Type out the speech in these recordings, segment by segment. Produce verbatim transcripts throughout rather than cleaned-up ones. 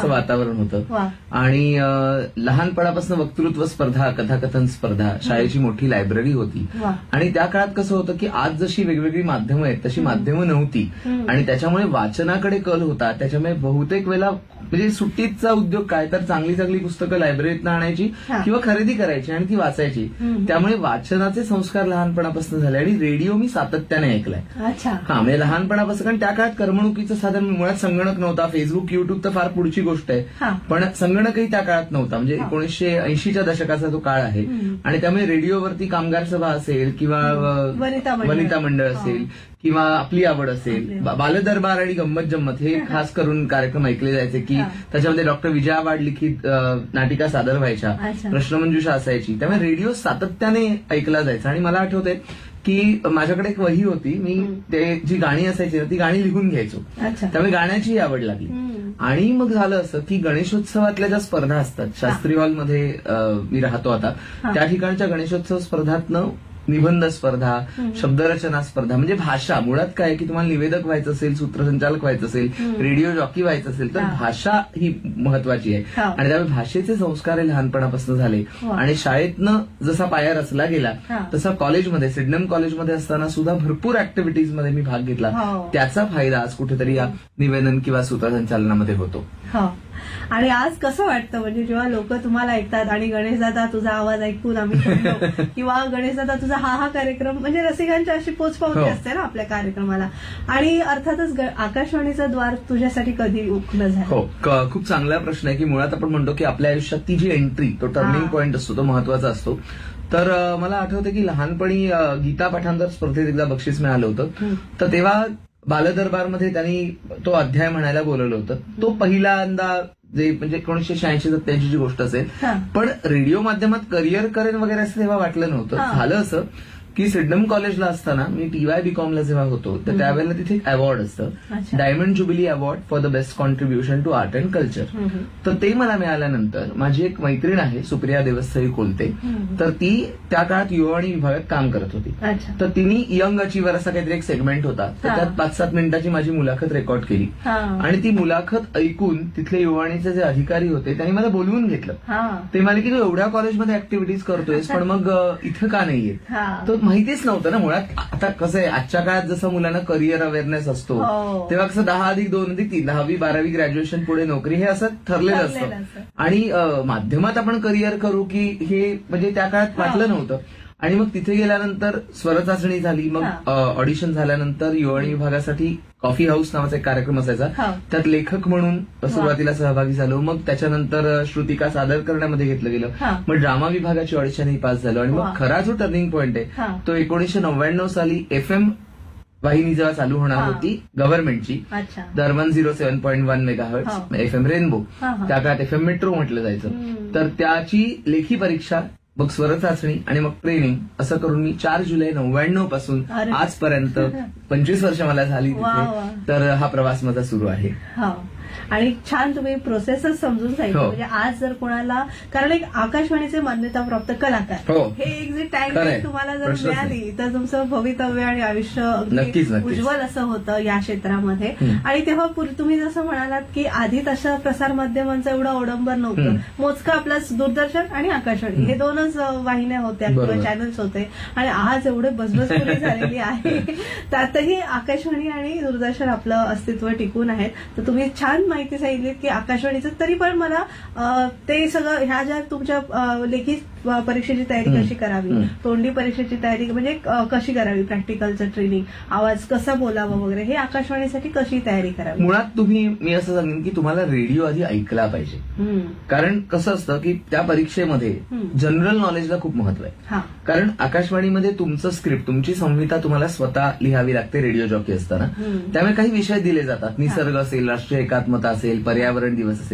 असं वातावरण होतं. वा. आणि अ, लहानपणापासून वक्तृत्व स्पर्धा, कथाकथन स्पर्धा, शाळेची मोठी लायब्ररी होती. वा. आणि त्या काळात कसं होतं की आज जशी वेगवेगळी माध्यमं आहेत तशी माध्यमं नव्हती. हम्म. आणि त्याच्यामुळे वाचनाकडे कल होता. त्याच्यामुळे बहुतेक वेळेला म्हणजे सुट्टीचा उद्योग काय तर चांगली चांगली पुस्तकं लायब्ररीतनं आणायची हा. किंवा खरेदी करायची आणि ती वाचायची. हम्म. त्यामुळे वाचनाचे संस्कार लहानपणापासून झाले. आणि रेडिओ मी सातत्याने ऐकलाय. अच्छा. हा म्हणजे लहानपणापासून, कारण त्या काळात करमणुकीचं साधन मुळात संगणक नव्हता. फेसबुक, युट्यूब तर फार पुढची गोष्ट आहे. हा. पण संगणकही त्या काळात नव्हता. म्हणजे हा. एकोणीसशे ऐंशीच्या दशकाचा तो काळ आहे. हम्म. आणि त्यामुळे रेडिओवरती कामगार सभा असेल किंवा अ, वनिता मंडळ. वनिता मंडळ हा. असेल किंवा आपली आवड आपली असेल, आवड. बा- बालदरबार आणि गंमत जम्मत हे खास करून कार्यक्रम ऐकले जायचे की हा. त्याच्यामध्ये डॉक्टर विजया वाड लिखित अ, नाटिका सादर व्हायच्या, अच्छा. प्रश्नमंजुषा असायची. त्यामुळे रेडिओ सातत्याने ऐकला जायचा. आणि मला आठवतंय की माझ्याकडे एक वही होती. मी हम्म. ते जी गाणी असायची ना ती गाणी लिहून घ्यायचो. अच्छा. त्यामुळे गाण्याची आवड लागली. हम्म. आणि मग झालं असं की गणेशोत्सवातल्या ज्या स्पर्धा असतात, शास्त्री हॉलमध्ये अ, मी राहतो आता, हा. त्या ठिकाणच्या गणेशोत्सव स्पर्धातनं निबंध स्पर्धा, हम्म. शब्दरचना स्पर्धा, म्हणजे भाषा मुळात काय आहे की तुम्हाला निवेदक व्हायचं असेल, सूत्रसंचालक व्हायचं असेल, हम्म. रेडिओ जॉकी व्हायचं असेल तर हा. भाषा ही महत्वाची आहे. हा. आणि त्यामुळे भाषेचे संस्कार हे लहानपणापासून झाले. वा. आणि शाळेतनं जसा पाया रचला गेला हा. तसा कॉलेजमध्ये, सिडनम कॉलेजमध्ये असताना सुद्धा भरपूर ऍक्टिव्हिटीजमध्ये मी भाग घेतला. हो. त्याचा फायदा आज कुठेतरी या निवेदन किंवा सूत्रसंचालनामध्ये होतो. हो. आणि आज कसं वाटतं म्हणजे जेव्हा लोक तुम्हाला ऐकतात आणि गणेशदादा तुझा आवाज ऐकून आम्ही पडलो किंवा गणेशदादा तुझा हा हा कार्यक्रम, म्हणजे रसिकांची अशी पोचपावती हो. असते ना आपल्या कार्यक्रमाला. आणि अर्थातच ग- आकाशवाणीचं द्वार तुझ्यासाठी कधी उघडं झालं? हो, क- खूप चांगला प्रश्न आहे की मुळात आपण म्हणतो की आपल्या आयुष्यात ती जी एंट्री, तो टर्निंग हा. पॉईंट असतो, तो महत्वाचा असतो. तर अ, मला आठवतं की लहानपणी अ, गीता पाठांतर स्पर्धेत एकदा बक्षीस मिळालं होतं. हं. तर तेव्हा बालदरबारमध्ये त्यांनी तो अध्याय म्हणायला बोलवलं होतं. तो पहिल्यांदा जे म्हणजे एकोणीसशे शहाऐंशी सत्याऐंशी ची गोष्ट असेल. हा. पण रेडिओ माध्यमात करिअर करेन वगैरे असं तेव्हा वाटलं नव्हतं. हा. झालं असं की सिडनम कॉलेजला असताना मी टीवाय बीकॉमला जेव्हा होतो तर हं. त्यावेळेला तिथे एक अवॉर्ड असतं, अच्छा. Diamond jubilee award for the best contribution to art and culture. हं, हं. तर ते मला मिळाल्यानंतर माझी एक मैत्रीण आहे सुप्रिया देवस्थळी कोलते, हं. तर ती त्या काळात युवाणी विभागात काम करत होती. अच्छा. तर तिने यंग अचिव्हर असा काहीतरी एक सेगमेंट होता, तर हा. त्यात पाच सात मिनिटाची माझी मुलाखत रेकॉर्ड केली. हा. आणि ती मुलाखत ऐकून तिथले युवाणीचे जे अधिकारी होते त्यांनी मला बोलवून घेतलं. हा. ते म्हणाले की तू एवढ्या कॉलेजमध्ये ऍक्टिव्हिटीज करतोयस पण मग अ, इथं का नाहीये? हा. तो माहितीच नव्हतं ना मुळात. आता कसं आहे, आजच्या काळात जसं मुलांना करिअर अवेअरनेस असतो हो. तेव्हा कसं दहा अधिक दोन अधिक तीन, दहावी बारावी ग्रॅज्युएशन पुढे नोकरी हे असं ठरलेलं ठरलेलं असतं. असतं. आणि अ, माध्यमात आपण करिअर करू की हे म्हणजे त्या काळात वाटलं नव्हतं. आणि मग तिथे गेल्यानंतर स्वरचाचणी झाली, मग हा. ऑडिशन झाल्यानंतर युवाणी विभागासाठी कॉफी हाऊस नावाचा एक कार्यक्रम असायचा, हा. त्यात लेखक म्हणून सुरुवातीला सहभागी झालो. मग त्याच्यानंतर अ, श्रुतिका सादर करण्यामध्ये घेतलं गेलं. हा. मग ड्रामा विभागाची ऑडिशनही पास झालो. आणि वा. मग खरा जो टर्निंग पॉईंट हा. आहे तो एकोणीसशे नव्याण्णव साली एफ एम वाहिनी जेव्हा चालू होणार हा. होती गव्हर्नमेंटची, अच्छा. दर one zero seven point one mega हा. हर्ट्स, एफ एम रेनबो, हा, हा. त्या काळात एफ एम मेट्रो म्हटलं जायचं. हम्म. तर त्याची लेखी परीक्षा, मग स्वरचाचणी आणि मग ट्रेनिंग असं करून मी चार जुलै नव्याण्णव पासून अरे. आजपर्यंत पंचवीस वर्ष मला झाली वा, वा. तिथे. तर हा प्रवास माझा सुरू आहे. हो. आणि छान तुम्ही प्रोसेसच समजून सांगितलं. हो. म्हणजे आज जर कोणाला, कारण एक आकाशवाणीचे मान्यताप्राप्त कलाकार, हो. हे एक जे टॅग खरंय. तुम्हाला जर प्रश्नच मिळाली तर तुमचं भवितव्य आणि आयुष्य अगदी नक्कीच, नक्कीच. उज्ज्वल असं होतं या क्षेत्रामध्ये. हं. आणि तेव्हा पूर्वी तुम्ही जसं म्हणालात की आधी तशा प्रसार माध्यमांचं एवढं अवडंबर नव्हतं. हं. मोजकं आपलं दूरदर्शन आणि आकाशवाणी हं. हे दोनच अ, वाहिन्या होत्या किंवा बरोबर. चॅनल्स होते. आणि आज एवढे बजबजपुरी झालेली आहे त्यातही आकाशवाणी आणि दूरदर्शन आपलं अस्तित्व टिकून आहेत. तर तुम्ही छान माहिती सांगितली की आकाशवाणीचं, तरी पण मला अ, ते सगळं ह्या ज्या तुमच्या अ, लेखी अ, परीक्षेची तयारी हं. कशी करावी, हं. तोंडी परीक्षेची तयारी म्हणजे अ, कशी करावी, प्रॅक्टिकलचं ट्रेनिंग, आवाज कसा बोलावा वगैरे, हे आकाशवाणीसाठी कशी तयारी करावी? मुळात तुम्ही, मी असं सांगेन की तुम्हाला रेडिओ आधी ऐकला पाहिजे. हं. कारण कसं असतं की त्या परीक्षेमध्ये हं. जनरल नॉलेजला खूप महत्व आहे. हा. कारण आकाशवाणीमध्ये तुमचं स्क्रिप्ट, तुमची संहिता तुम्हाला स्वतः लिहावी लागते रेडिओ जॉकी असताना. हं. त्यामुळे काही विषय दिले जातात, निसर्ग असेल, राष्ट्रीय एकात्मता असेल, पर्यावरण दिवस असेल.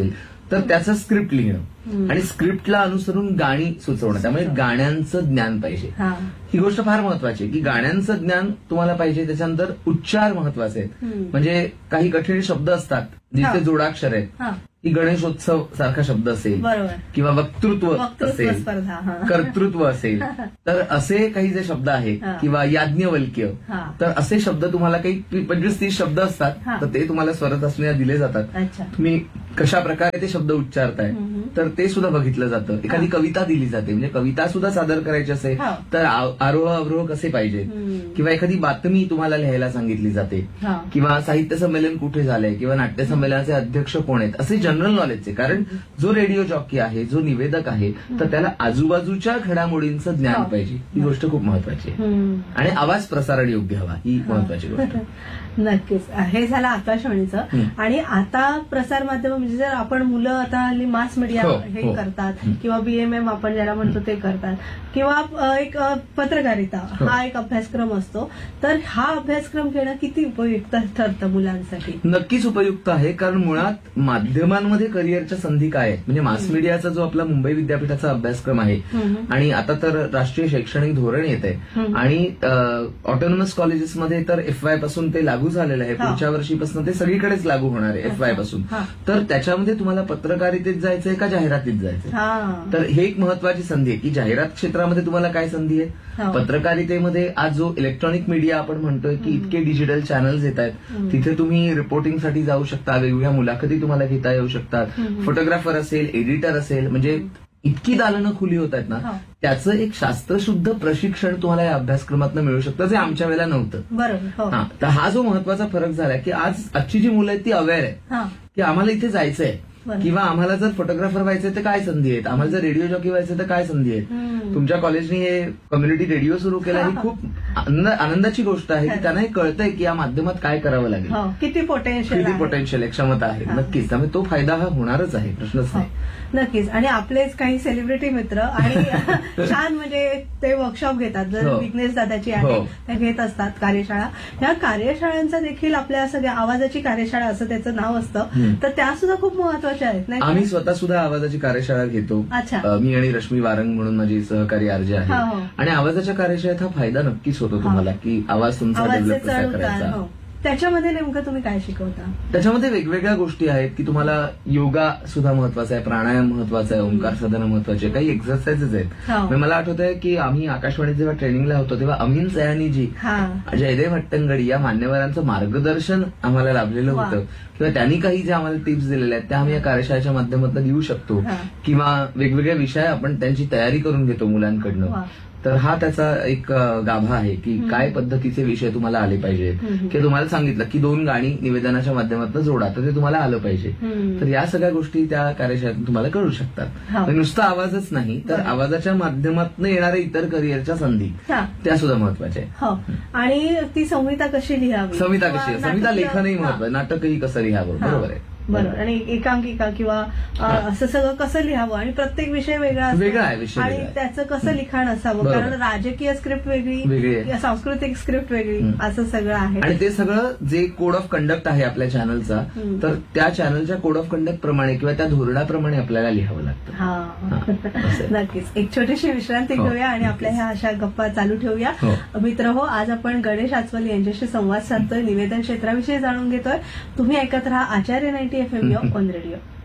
तर त्याचं स्क्रिप्ट लिहिणं आणि स्क्रिप्टला अनुसरून गाणी सुचवणं, त्यामुळे गाण्यांचं ज्ञान पाहिजे. हा. ही गोष्ट फार महत्वाची आहे की गाण्यांचं ज्ञान तुम्हाला पाहिजे. त्याच्यानंतर उच्चार महत्वाचे आहेत. म्हणजे काही कठीण शब्द असतात जिथे जोडाक्षर आहेत, हा. की गणेशोत्सव सारखा शब्द असेल बरोबर. किंवा वक्तृत्व वक्तृत्व असेल, स्पर्धा, हा. कर्तृत्व असेल, तर असे काही जे शब्द आहेत हा. किंवा याज्ञवल्क्य, हा. तर असे शब्द तुम्हाला काही पंचवीस तीस शब्द असतात, हा. तर ते तुम्हाला स्वरत असण्यात दिले जातात. अच्छा. तुम्ही कशा प्रकारे ते शब्द उच्चारताय तर ते सुद्धा बघितलं जातं. एखादी कविता दिली जाते, म्हणजे कविता सुद्धा सादर करायची असेल हा. तर आ- आरोह अवरोह कसे पाहिजे, किंवा एखादी बातमी तुम्हाला लिहायला सांगितली जाते, हा. किंवा साहित्य संमेलन कुठे झालंय, किंवा नाट्य संमेलनाचे अध्यक्ष कोण आहेत, असे जनरल नॉलेजचे. कारण जो रेडिओ जॉकी आहे, जो निवेदक आहे, तर त्याला आजूबाजूच्या घडामोडींचं ज्ञान हा. पाहिजे. ही गोष्ट खूप महत्वाची आहे. हम्म. आणि आवाज प्रसारण योग्य हवा, ही महत्वाची गोष्ट. नक्कीच. हे झालं आकाशवाणीचं. हं. आणि आता प्रसार माध्यम म्हणजे जर आपण मुलं आता हल्ली मास मीडिया हो, हे हो. करतात किंवा बीएमएम आपण ज्याला म्हणतो ते करतात, किंवा अ, एक अ, पत्रकारिता हो. हा एक अभ्यासक्रम असतो, तर हा अभ्यासक्रम घेणं किती उपयुक्त ठरतं मुलांसाठी? नक्कीच उपयुक्त आहे. कारण मुळात माध्यमांमध्ये करिअरच्या संधी काय आहेत, म्हणजे मास मीडियाचा जो आपला मुंबई विद्यापीठाचा अभ्यासक्रम आहे, हम्म. आणि आता तर राष्ट्रीय शैक्षणिक धोरण येत आहे, हम्म. आणि ऑटोनॉमस कॉलेजेसमध्ये तर एफ वाय पासून ते लागू झालेलं आहे. हा. पुढच्या वर्षीपासून ते सगळीकडेच लागू होणार आहे एफ वाय पासून. हा. तर त्याच्यामध्ये तुम्हाला पत्रकारितेत जायचंय का जाहिरातीत जायचंय, हा. तर हे एक महत्वाची संधी आहे की जाहिरात क्षेत्रामध्ये तुम्हाला काय संधी आहे. हो. पत्रकारितेमध्ये आज जो इलेक्ट्रॉनिक मीडिया आपण म्हणतोय की इतके डिजिटल चॅनल्स येत आहेत, तिथे तुम्ही रिपोर्टिंगसाठी जाऊ शकता, वेगवेगळ्या मुलाखती तुम्हाला घेता येऊ शकतात, फोटोग्राफर असेल, एडिटर असेल, म्हणजे इतकी दालनं खुली होत आहेत ना, हो. त्याचं एक शास्त्रशुद्ध प्रशिक्षण तुम्हाला या अभ्यासक्रमातून मिळू शकतं, जे आमच्या वेळेला नव्हतं. बरोबर. हो. हा, तर हा जो महत्वाचा फरक झालाय की आज आजची जी मुलं आहेत ती अवेअर आहे हा. की आम्हाला इथे जायचंय, बरोबर. किंवा आम्हाला जर फोटोग्राफर व्हायचंय तर काय संधी आहेत, आम्हाला जर रेडिओ जॉकी व्हायचं तर काय संधी आहेत. हम्म. तुमच्या कॉलेजने हे कम्युनिटी रेडिओ सुरू केला, ही खूप आनंद- आनंदाची गोष्ट आहे की त्यांना हे कळतंय की या माध्यमात काय करावं लागेल, हो. किती पोटेन्शियल किती आहे. पोटेन्शियल आहे, क्षमता आहे. हा. नक्कीच, त्यामुळे तो फायदा हा होणारच आहे, प्रश्नच हो. नाही. नक्कीच. आणि आपलेच काही सेलिब्रिटी मित्र आणि छान म्हणजे ते वर्कशॉप घेतात, जर हो. विघ्नेश दादाची आहे हो. त्या घेत असतात कार्यशाळा. या कार्यशाळांचा देखील आपल्या सगळ्या आवाजाची कार्यशाळा असं त्याचं नाव असतं, हम्म. तर त्या सुद्धा खूप महत्वाच्या आहेत नाही का? आम्ही स्वतः सुद्धा आवाजाची कार्यशाळा घेतो. अच्छा. अ, मी आणि रश्मी वारंग म्हणून माझी सहकारी आरजे हो, आहे, हो. आणि आवाजाच्या कार्यशाळेत हा फायदा नक्कीच होतो तुम्हाला की आवाज तुमचा आवाजचे डेव्हलप कसा चढ उतार. करायचा. हो. त्याच्यामध्ये नेमकं तुम्ही काय शिकवता? त्याच्यामध्ये वेगवेगळ्या गोष्टी आहेत की तुम्हाला योगा सुद्धा महत्वाचा आहे, प्राणायाम महत्वाचा आहे, ओंकार साधना महत्वाची आहे, काही एक्सरसाइजेस आहेत. हो. म्हणजे मला आठवत आहे की आम्ही आकाशवाणीत जेव्हा ट्रेनिंगला होतो तेव्हा अमीन सयानीजी, हा. जयदेव हट्टंगडी या मान्यवरांचं मार्गदर्शन आम्हाला लाभलेलं वा. होतं, किंवा त्यांनी काही जे आम्हाला टिप्स दिलेल्या आहेत त्या आम्ही या कार्यशाळेच्या माध्यमातून देऊ शकतो, हा. किंवा वेगवेगळे विषय आपण त्यांची तयारी करून घेतो मुलांकडनं. वा. तर हा त्याचा एक अ, गाभा आहे की काय पद्धतीचे विषय तुम्हाला आले पाहिजेत, हम्म. की तुम्हाला सांगितलं की दोन गाणी निवेदनाच्या माध्यमातून जोडा, तर ते तुम्हाला आलं पाहिजे. हम्म. तर या सगळ्या गोष्टी त्या कार्यशाळेतून तुम्हाला कळू शकतात. हो. म्हणजे नुसता आवाजच नाही, तर बरोबर. आवाजाच्या माध्यमातून येणाऱ्या इतर करिअरच्या संधी हा. त्या सुद्धा महत्वाच्या आहेत. हो. आणि ती संहिता कशी लिहावी, संहिता किंवा कशी आहे, संहिता नाटकीय- लेखनही हा. महत्वाचं, नाटकही कसं लिहावं. हा. बरोबर आहे. बरोबर. आणि एकांकिका किंवा अ, असं सगळं कसं लिहावं, आणि प्रत्येक विषय वेगळा असतो. वेगळा आहे, विषय आणि वेगळा आहे. त्याचं कसं लिखाण असावं, बरोबर. कारण राजकीय स्क्रिप्ट वेगळी, वेगळी आहे. किंवा सांस्कृतिक स्क्रिप्ट वेगळी, हम्म. असं सगळं आहे. आणि ते सगळं जे कोड ऑफ कंडक्ट आहे आपल्या चॅनलचा, हम्म. तर त्या चॅनलच्या कोड ऑफ कंडक्ट प्रमाणे किंवा त्या धोरणाप्रमाणे आपल्याला लिहावं लागतं. हा. हा, असं आहे. नक्कीच. एक छोटीशी विश्रांती हो, घेऊया आणि आपल्या ह्या अशा गप्पा चालू ठेवूया. हो. मित्र हो, आज आपण गणेश आचवले यांच्याशी संवाद साधतोय, निवेदन क्षेत्राविषयी जाणून घेतोय. तुम्ही ऐकत राहा आचार्य ninety F M on radio.